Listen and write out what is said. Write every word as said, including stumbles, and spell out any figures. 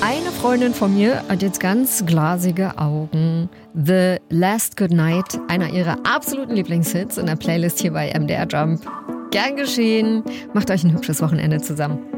Eine Freundin von mir hat jetzt ganz glasige Augen. The Last Goodnight, einer ihrer absoluten Lieblingshits in der Playlist hier bei M D R Jump. Gern geschehen. Macht euch ein hübsches Wochenende zusammen.